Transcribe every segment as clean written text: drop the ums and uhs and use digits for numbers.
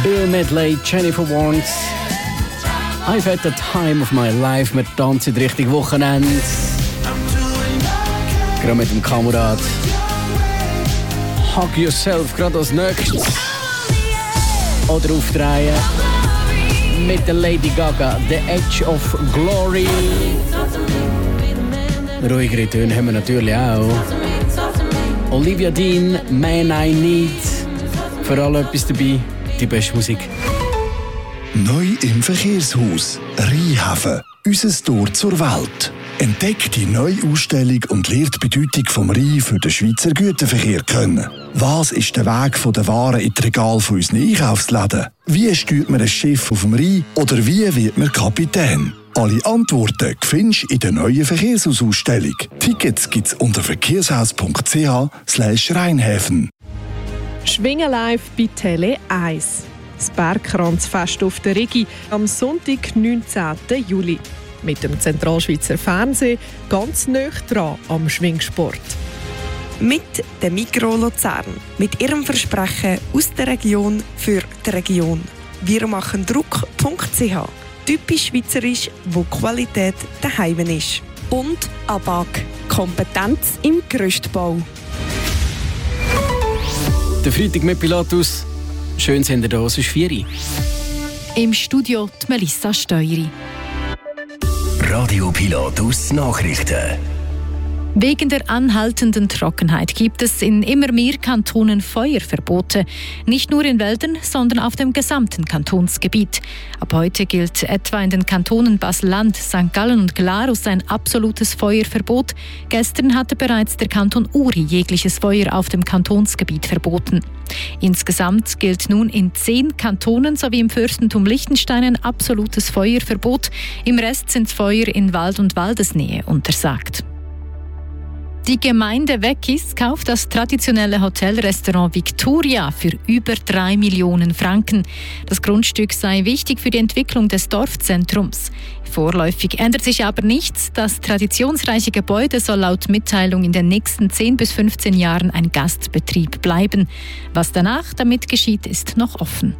Bill Medley, Jennifer Warnes. I've had the time of my life. Wir tanzen richtig Wochenende. Gerade mit dem Kamerad. Hug Yourself, gerade als nächstes. Oder aufdrehen. Mit der Lady Gaga, The Edge of Glory. Ruhigere Töne haben wir natürlich auch. Olivia Dean, Man I Need. Für alle etwas dabei, die beste Musik. Neu im Verkehrshaus. Rheinhafen. Unser Tor zur Welt. Entdeckt die neue Ausstellung und lernt die Bedeutung vom Rhein für den Schweizer Güterverkehr kennen. Was ist der Weg von den Waren in die Regale von unseren Einkaufsläden? Wie steuert man ein Schiff auf dem Rhein? Oder wie wird man Kapitän? Alle Antworten findest du in der neuen Verkehrshausausstellung. Tickets gibt's unter verkehrshaus.ch/Rheinhäfen. Schwingen live bei Tele 1. Das Bergkranzfest auf der Rigi am Sonntag, 19. Juli. Mit dem Zentralschweizer Fernsehen ganz nah dran am Schwingsport. Mit der Migros Luzern. Mit ihrem Versprechen aus der Region für die Region. Wir machen Druck.ch. Typisch schweizerisch, wo Qualität daheim ist. Und ABAG. Kompetenz im Gerüstbau. Der Freitag mit Pilatus. Schön sind ihr da, es ist 4 Uhr. Im Studio die Melissa Steueri. Radio Pilatus Nachrichten. Wegen der anhaltenden Trockenheit gibt es in immer mehr Kantonen Feuerverbote. Nicht nur in Wäldern, sondern auf dem gesamten Kantonsgebiet. Ab heute gilt etwa in den Kantonen Basel-Land, St. Gallen und Glarus ein absolutes Feuerverbot. Gestern hatte bereits der Kanton Uri jegliches Feuer auf dem Kantonsgebiet verboten. Insgesamt gilt nun in 10 Kantonen sowie im Fürstentum Liechtenstein ein absolutes Feuerverbot. Im Rest sind Feuer in Wald- und Waldesnähe untersagt. Die Gemeinde Weggis kauft das traditionelle Hotelrestaurant Victoria für über 3 Millionen Franken. Das Grundstück sei wichtig für die Entwicklung des Dorfzentrums. Vorläufig ändert sich aber nichts. Das traditionsreiche Gebäude soll laut Mitteilung in den nächsten 10 bis 15 Jahren ein Gastbetrieb bleiben. Was danach damit geschieht, ist noch offen.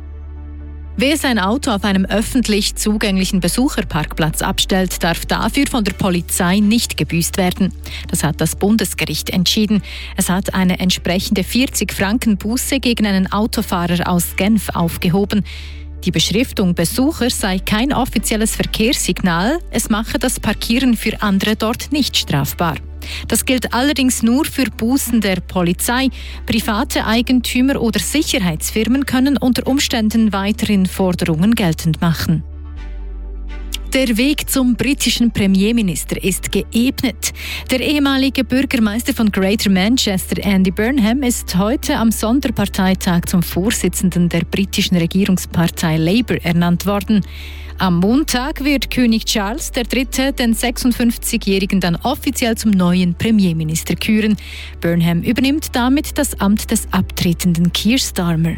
Wer sein Auto auf einem öffentlich zugänglichen Besucherparkplatz abstellt, darf dafür von der Polizei nicht gebüßt werden. Das hat das Bundesgericht entschieden. Es hat eine entsprechende 40-Franken-Buße gegen einen Autofahrer aus Genf aufgehoben. Die Beschriftung Besucher sei kein offizielles Verkehrssignal. Es mache das Parkieren für andere dort nicht strafbar. Das gilt allerdings nur für Bußen der Polizei. Private Eigentümer oder Sicherheitsfirmen können unter Umständen weiterhin Forderungen geltend machen. Der Weg zum britischen Premierminister ist geebnet. Der ehemalige Bürgermeister von Greater Manchester, Andy Burnham, ist heute am Sonderparteitag zum Vorsitzenden der britischen Regierungspartei Labour ernannt worden. Am Montag wird König Charles III. Den 56-Jährigen dann offiziell zum neuen Premierminister küren. Burnham übernimmt damit das Amt des abtretenden Keir Starmer.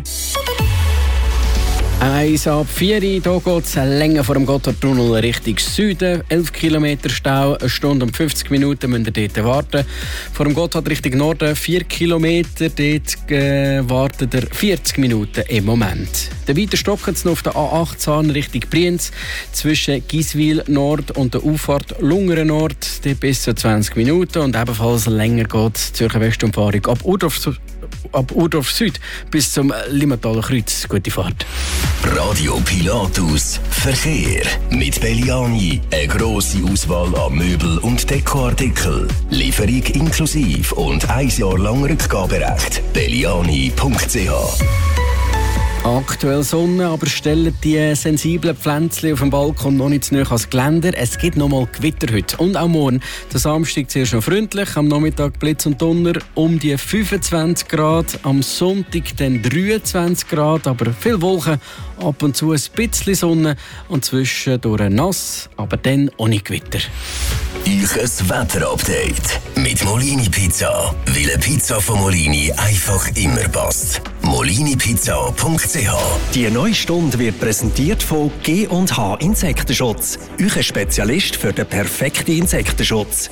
1 ab 4 Uhr, hier geht es länger vor dem Gotthardtunnel Richtung Süden. 11 Kilometer Stau, 1 Stunde und 50 Minuten müsst ihr dort warten. Vor dem Gotthard Richtung Norden 4 Kilometer, dort wartet ihr 40 Minuten im Moment. Dann weiter stocken es noch auf der A18 Richtung Brienz zwischen Giswil Nord und der Auffahrt Lungern Nord, dort bis zu 20 Minuten. Und ebenfalls länger geht die Zürcher Westumfahrung ab Urdorf Süd bis zum Limmataler Kreuz. Gute Fahrt. Radio Pilatus Verkehr mit Belliani. Eine grosse Auswahl an Möbel- und Dekoartikeln. Lieferung inklusive und 1 Jahr lang Rückgaberecht. Belliani.ch. Aktuell Sonne, aber stellen die sensiblen Pflänzchen auf dem Balkon noch nicht zu nahe ans Geländer. Es gibt noch mal Gewitter heute und auch morgen. Der Samstag zuerst noch freundlich, am Nachmittag Blitz und Donner um die 25 Grad, am Sonntag dann 23 Grad, aber viel Wolken, ab und zu ein bisschen Sonne und zwischendurch nass, aber dann ohne Gewitter. Ich ein Wetterupdate mit Molini Pizza. Weil eine Pizza von Molini einfach immer passt. molinipizza.ch. Die neue Stunde wird präsentiert von G&H Insektenschutz. Euer Spezialist für den perfekten Insektenschutz.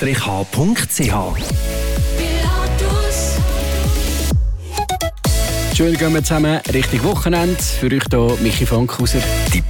G-H.ch. Schön gehen wir zusammen Richtung Wochenende. Für euch hier Michi Fankhauser. Die